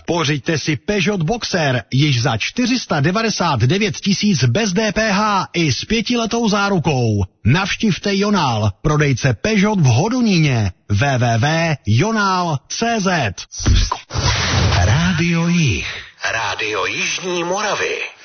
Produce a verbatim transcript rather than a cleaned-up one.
Pořiďte si Peugeot Boxer již za čtyři sta devadesát devět tisíc bez D P H i s pětiletou zárukou. Navštivte Jonál, prodejce Peugeot v Hodoníně. w w w tečka jonál tečka cé zet. Rádio Jih. Rádio Jižní Moravy.